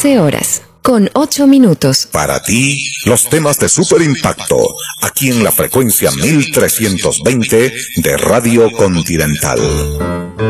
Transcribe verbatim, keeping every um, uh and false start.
trece horas, con ocho minutos. Para ti, los temas de Super Impacto, aquí en la frecuencia mil trescientos veinte de Radio Continental.